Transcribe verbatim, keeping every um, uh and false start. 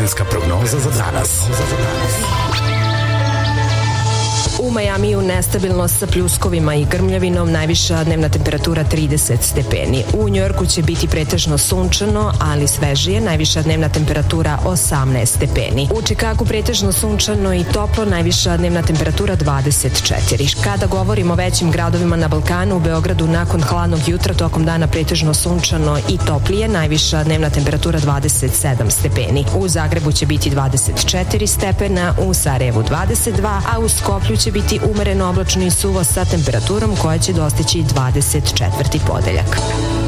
Vremenska prognoza za danas. U Majamiju nestabilnost sa pljuskovima i grmljavinom, najviša dnevna temperatura trideset stepeni. U Njujorku će biti pretežno sunčano, ali svežije, najviša dnevna temperatura osamnaest stepeni. U Čikagu pretežno sunčano i toplo, najviša dnevna temperatura dvadeset četiri. Kada govorimo o većim gradovima na Balkanu, u Beogradu nakon hladnog jutra tokom dana pretežno sunčano i toplije, najviša dnevna temperatura dvadeset sedam stepeni. U Zagrebu će biti dvadeset četiri stepena, u Sarajevu dvadeset dva, a u Skoplju će biti umereno oblačno i suvo sa temperaturom koja će dostići dvadeset četvrti podeljak.